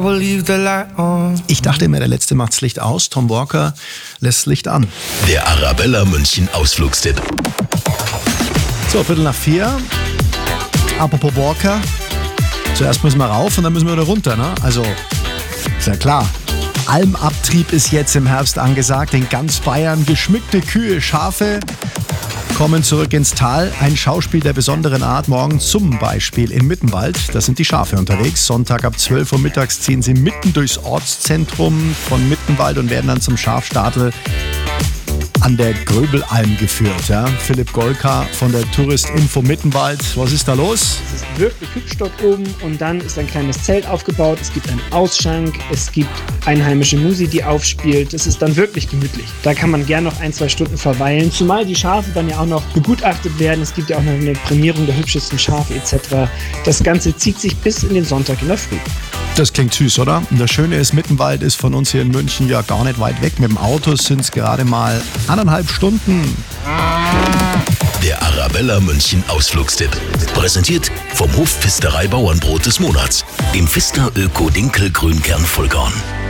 Ich dachte immer, der Letzte macht's Licht aus. Tom Walker lässt Licht an. Der Arabella München Ausflugstipp. So, 3:45. Apropos Walker. Zuerst müssen wir rauf und dann müssen wir wieder runter, ne? Also, ist ja klar. Almabtrieb ist jetzt im Herbst angesagt. In ganz Bayern geschmückte Kühe, Schafe kommen zurück ins Tal. Ein Schauspiel der besonderen Art morgen zum Beispiel im Mittenwald. Da sind die Schafe unterwegs. Sonntag ab 12 Uhr mittags ziehen sie mitten durchs Ortszentrum von Mittenwald und werden dann zum Schafstadel an der Gröbelalm geführt. Ja. Philipp Golka von der Touristinfo Mittenwald. Was ist da los? Es ist wirklich hübsch dort oben und dann ist ein kleines Zelt aufgebaut. Es gibt einen Ausschank, es gibt einheimische Musik, die aufspielt. Es ist dann wirklich gemütlich. Da kann man gern noch 1-2 Stunden verweilen, zumal die Schafe dann ja auch noch begutachtet werden. Es gibt ja auch noch eine Prämierung der hübschesten Schafe etc. Das Ganze zieht sich bis in den Sonntag in der Früh. Das klingt süß, oder? Und das Schöne ist, Mittenwald ist von uns hier in München ja gar nicht weit weg. Mit dem Auto sind es gerade mal 1,5 Stunden. Der Arabella München Ausflugstipp. Präsentiert vom Hof Pfisterei Bauernbrot des Monats. Dem Pfister Öko Dinkel Grünkern Vollkorn.